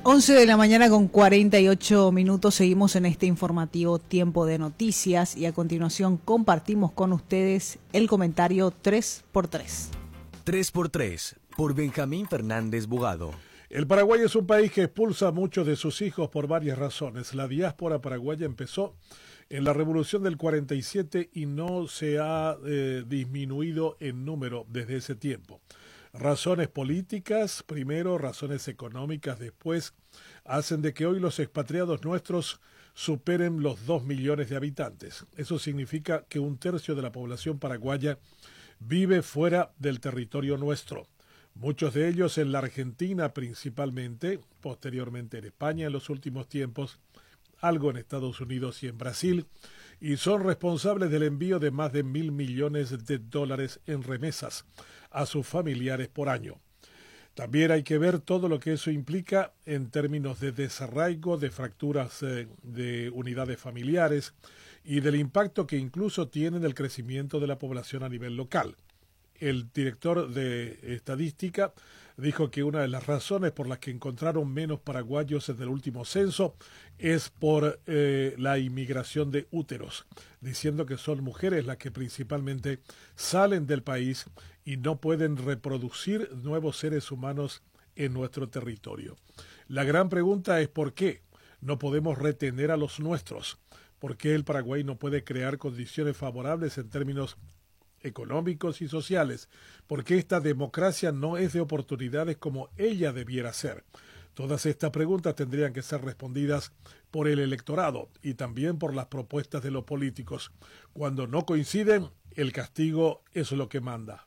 11 de la mañana con 48 minutos, seguimos en este informativo Tiempo de Noticias y a continuación compartimos con ustedes el comentario 3x3. 3x3, por Benjamín Fernández Bugado. El Paraguay es un país que expulsa a muchos de sus hijos por varias razones. La diáspora paraguaya empezó en la Revolución del 47 y no se ha disminuido en número desde ese tiempo. Razones políticas, primero, razones económicas, después, hacen de que hoy los expatriados nuestros superen los 2 millones de habitantes. Eso significa que 1/3 de la población paraguaya vive fuera del territorio nuestro. Muchos de ellos en la Argentina principalmente, posteriormente en España en los últimos tiempos, algo en Estados Unidos y en Brasil, y son responsables del envío de más de 1.000 millones de dólares en remesas a sus familiares por año. También hay que ver todo lo que eso implica en términos de desarraigo, de fracturas de unidades familiares y del impacto que incluso tiene en el crecimiento de la población a nivel local. El director de estadística dijo que una de las razones por las que encontraron menos paraguayos en el último censo es por la inmigración de úteros, diciendo que son mujeres las que principalmente salen del país y no pueden reproducir nuevos seres humanos en nuestro territorio. La gran pregunta es ¿por qué no podemos retener a los nuestros? ¿Por qué el Paraguay no puede crear condiciones favorables en términos económicos y sociales? Porque esta democracia no es de oportunidades como ella debiera ser. Todas estas preguntas tendrían que ser respondidas por el electorado y también por las propuestas de los políticos. Cuando no coinciden, el castigo es lo que manda.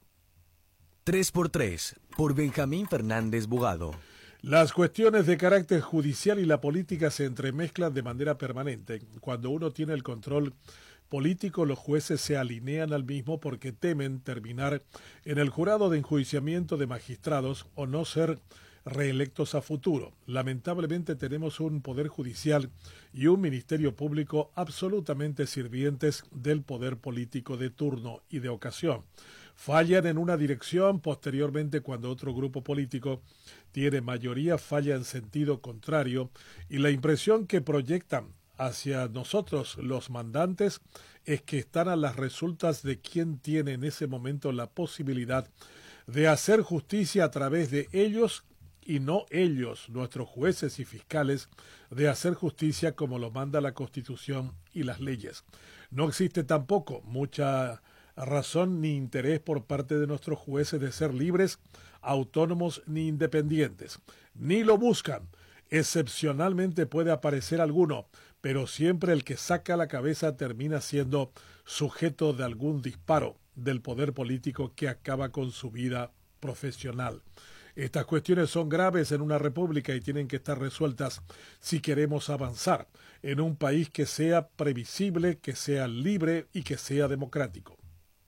3x3, por Benjamín Fernández Bugado. Las cuestiones de carácter judicial y la política se entremezclan de manera permanente. Cuando uno tiene el control político, los jueces se alinean al mismo porque temen terminar en el jurado de enjuiciamiento de magistrados o no ser reelectos a futuro. Lamentablemente tenemos un poder judicial y un ministerio público absolutamente sirvientes del poder político de turno y de ocasión. Fallan en una dirección, posteriormente cuando otro grupo político tiene mayoría falla en sentido contrario y la impresión que proyectan hacia nosotros los mandantes es que están a las resultas de quien tiene en ese momento la posibilidad de hacer justicia a través de ellos y no ellos, nuestros jueces y fiscales, de hacer justicia como lo manda la Constitución y las leyes. No existe tampoco mucha razón ni interés por parte de nuestros jueces de ser libres, autónomos ni independientes. Ni lo buscan. Excepcionalmente puede aparecer alguno, pero siempre el que saca la cabeza termina siendo sujeto de algún disparo del poder político que acaba con su vida profesional. Estas cuestiones son graves en una república y tienen que estar resueltas si queremos avanzar en un país que sea previsible, que sea libre y que sea democrático.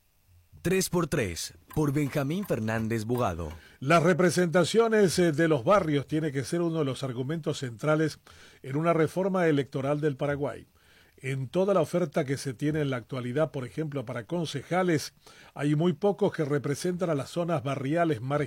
3x3, por Benjamín Fernández Bugado. Las representaciones de los barrios tiene que ser uno de los argumentos centrales en una reforma electoral del Paraguay. En toda la oferta que se tiene en la actualidad, por ejemplo, para concejales, hay muy pocos que representan a las zonas barriales marginales